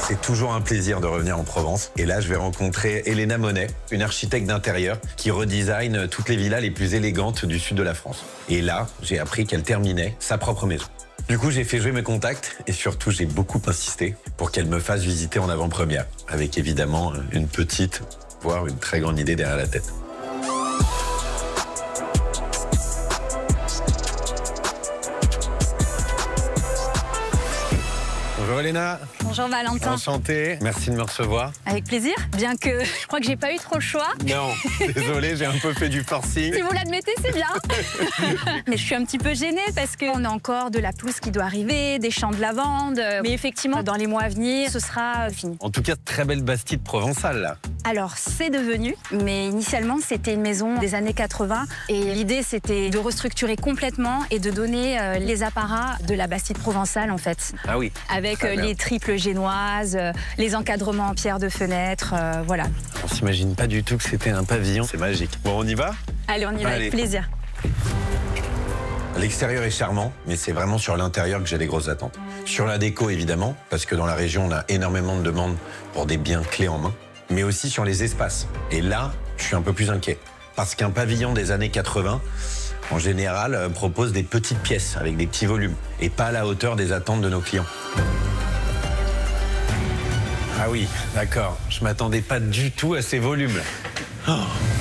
C'est toujours un plaisir de revenir en Provence. Et là, je vais rencontrer Elena Monet, une architecte d'intérieur qui redesign toutes les villas les plus élégantes du sud de la France. Et là, j'ai appris qu'elle terminait sa propre maison. Du coup, j'ai fait jouer mes contacts et surtout, j'ai beaucoup insisté pour qu'elle me fasse visiter en avant-première. Avec évidemment une petite, voire une très grande idée derrière la tête. Bonjour Elena. Bonjour Valentin. Enchanté. Merci de me recevoir. Avec plaisir, bien que je crois que j'ai pas eu trop le choix. Non, désolé, j'ai un peu fait du forcing. Si vous l'admettez, c'est bien. Mais je suis un petit peu gênée parce qu'on a encore de la pelouse qui doit arriver, des champs de lavande. Mais effectivement, dans les mois à venir, ce sera fini. En tout cas, très belle bastide provençale là. Alors, c'est devenu, mais initialement, c'était une maison des années 80. Et l'idée, c'était de restructurer complètement et de donner les apparats de la bastide provençale, en fait. Ah oui. Avec les triples génoises, les encadrements en pierre de fenêtre, voilà. On s'imagine pas du tout que c'était un pavillon. C'est magique. Bon, on y va? Allez, on y va avec plaisir. L'extérieur est charmant, mais c'est vraiment sur l'intérieur que j'ai des grosses attentes. Sur la déco, évidemment, parce que dans la région, on a énormément de demandes pour des biens clés en main. Mais aussi sur les espaces. Et là, je suis un peu plus inquiet. Parce qu'un pavillon des années 80, en général, propose des petites pièces avec des petits volumes. Et pas à la hauteur des attentes de nos clients. Ah oui, d'accord. Je m'attendais pas du tout à ces volumes. Oh.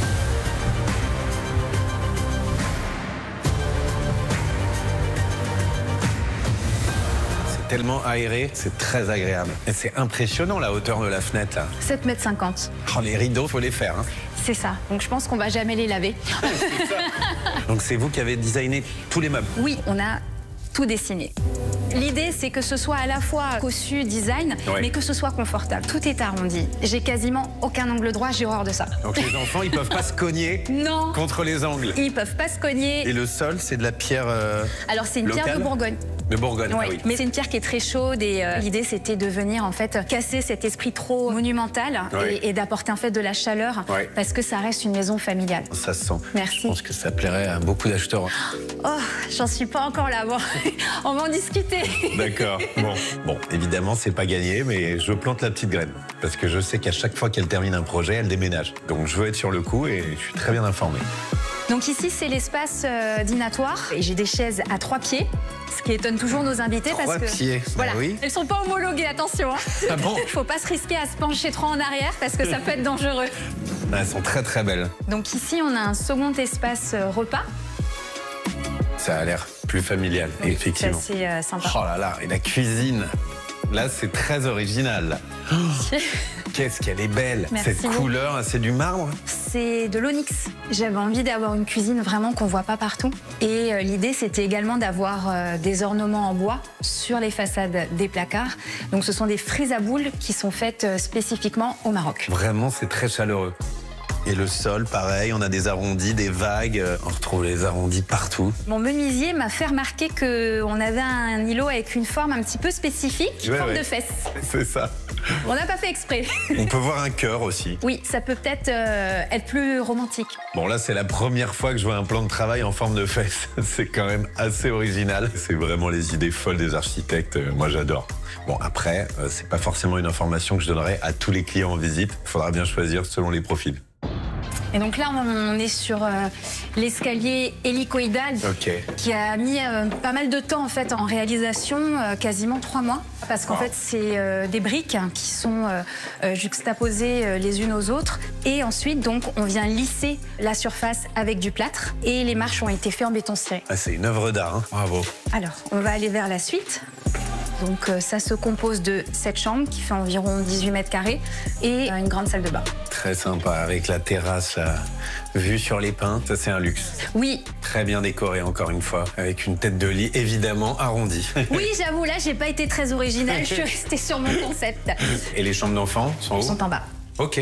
C'est tellement aéré, c'est très agréable. Et c'est impressionnant la hauteur de la fenêtre là. 7,50 m. Oh, les rideaux, faut les faire. Hein. C'est ça. Donc je pense qu'on va jamais les laver. C'est ça. Donc c'est vous qui avez designé tous les meubles? Oui, on a tout dessiné. L'idée, c'est que ce soit à la fois cossu, design, mais que ce soit confortable. Tout est arrondi. J'ai quasiment aucun angle droit, j'ai horreur de ça. Donc les enfants, ils peuvent pas se cogner contre les angles. Ils peuvent pas se cogner. Et le sol, c'est de la pierre Alors c'est une pierre de Bourgogne. De Bourgogne, oui. Ah oui. Mais c'est une pierre qui est très chaude et l'idée c'était de venir en fait casser cet esprit trop monumental et d'apporter en fait de la chaleur parce que ça reste une maison familiale. Ça se sent. Merci. Je pense que ça plairait à beaucoup d'acheteurs. Oh, j'en suis pas encore là. Bon, on va en discuter. D'accord. Bon, évidemment c'est pas gagné, mais je plante la petite graine parce que je sais qu'à chaque fois qu'elle termine un projet, elle déménage. Donc je veux être sur le coup et je suis très bien informé. Donc ici, c'est l'espace dînatoire. Et j'ai des chaises à 3 pieds, ce qui étonne toujours nos invités. 3 pieds, voilà, oui. Elles sont pas homologuées, attention. Ah bon? Il faut pas se risquer à se pencher trop en arrière parce que ça peut être dangereux. Elles sont très très belles. Donc ici, on a un second espace repas. Ça a l'air plus familial, oui, effectivement. C'est assez sympa. Oh là là, et la cuisine. Là, c'est très original. Oh, qu'est-ce qu'elle est belle. Merci cette couleur, c'est du marbre? C'est de l'onyx. J'avais envie d'avoir une cuisine vraiment qu'on voit pas partout. Et l'idée, c'était également d'avoir des ornements en bois sur les façades des placards. Donc ce sont des frises à boules qui sont faites spécifiquement au Maroc. Vraiment, c'est très chaleureux. Et le sol, pareil, on a des arrondis, des vagues. On retrouve les arrondis partout. Mon menuisier m'a fait remarquer qu'on avait un îlot avec une forme un petit peu spécifique, forme de fesse. C'est ça. On n'a pas fait exprès. On peut voir un cœur aussi. Oui, ça peut peut-être être plus romantique. Bon, là, c'est la première fois que je vois un plan de travail en forme de fesse. C'est quand même assez original. C'est vraiment les idées folles des architectes. Moi, j'adore. Bon, après, c'est pas forcément une information que je donnerai à tous les clients en visite. Il faudra bien choisir selon les profils. Et donc là, on est sur l'escalier hélicoïdal qui a mis pas mal de temps en fait en réalisation, quasiment 3 mois. Parce qu'en fait, c'est des briques qui sont juxtaposées les unes aux autres. Et ensuite, donc, on vient lisser la surface avec du plâtre. Et les marches ont été faites en béton ciré. Ah, c'est une œuvre d'art, hein. Bravo. Alors, on va aller vers la suite. Donc ça se compose de 7 chambres qui fait environ 18 mètres carrés et une grande salle de bain. Très sympa, avec la terrasse vue sur les pins, ça c'est un luxe. Oui. Très bien décoré encore une fois, avec une tête de lit évidemment arrondie. Oui, j'avoue, là j'ai pas été très originale, je suis restée sur mon concept. Et les chambres d'enfants sont où? Sont en bas. Ok.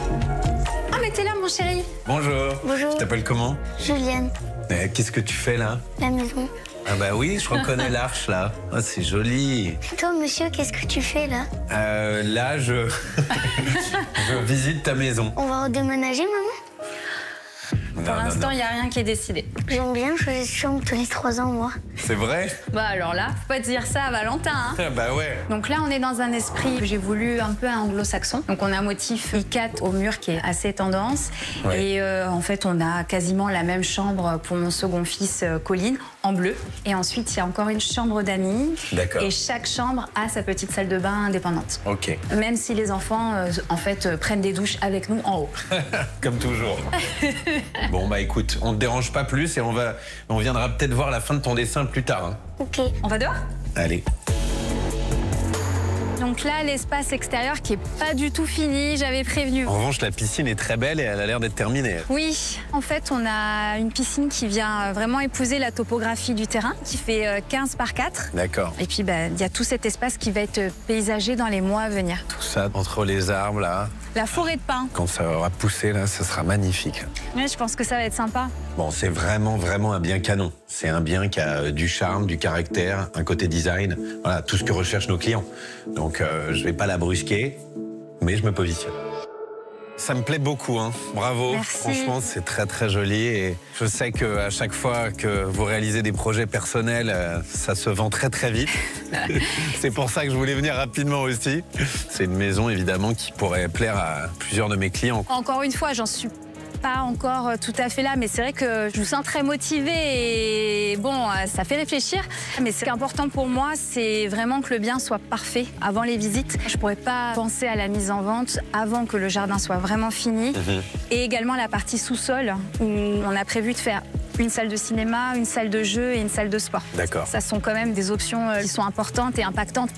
Ah mais t'es là mon chéri. Bonjour. Bonjour. Tu t'appelles comment? Julienne. Qu'est-ce que tu fais là? La maison. Ah bah oui, je reconnais l'arche là. Ah, c'est joli. Et toi, monsieur, qu'est-ce que tu fais là? Là, je visite ta maison. On va redéménager, maman? Pour l'instant, il n'y a rien qui est décidé. J'aime bien changer de chambre tous les 3 ans, moi. C'est vrai? Bah alors là, faut pas dire ça à Valentin. Hein. Bah ouais. Donc là, on est dans un esprit que j'ai voulu un peu anglo-saxon. Donc on a un motif I4 au mur qui est assez tendance. Ouais. Et en fait, on a quasiment la même chambre pour mon second fils, Colline, en bleu. Et ensuite, il y a encore une chambre d'amis. D'accord. Et chaque chambre a sa petite salle de bain indépendante. Ok. Même si les enfants, en fait, prennent des douches avec nous en haut. Comme toujours. Bon, bah écoute, on te dérange pas plus et on viendra peut-être voir la fin de ton dessin plus tard. Hein. Ok. On va dehors? Allez. Donc là, l'espace extérieur qui est pas du tout fini, j'avais prévenu. En revanche, la piscine est très belle et elle a l'air d'être terminée. Oui, en fait, on a une piscine qui vient vraiment épouser la topographie du terrain, qui fait 15 par 4. D'accord. Et puis, il y a tout cet espace qui va être paysagé dans les mois à venir. Tout ça entre les arbres, là. La forêt de pins. Quand ça aura poussé, là, ça sera magnifique. Ouais, je pense que ça va être sympa. Bon, c'est vraiment un bien canon. C'est un bien qui a du charme, du caractère, un côté design. Voilà, tout ce que recherchent nos clients. Donc, je vais pas la brusquer, mais je me positionne. Ça me plaît beaucoup, hein. Bravo. Merci. Franchement, c'est très joli et je sais qu'à chaque fois que vous réalisez des projets personnels, ça se vend très vite. C'est pour ça que je voulais venir rapidement aussi. C'est une maison, évidemment, qui pourrait plaire à plusieurs de mes clients. Encore une fois, j'en suis pas encore tout à fait là, mais c'est vrai que je vous sens très motivée et bon, ça fait réfléchir. Mais ce qui est important pour moi, c'est vraiment que le bien soit parfait avant les visites. Je pourrais pas penser à la mise en vente avant que le jardin soit vraiment fini. Et également la partie sous-sol où on a prévu de faire une salle de cinéma, une salle de jeu et une salle de sport. D'accord. Ça sont quand même des options qui sont importantes et impactantes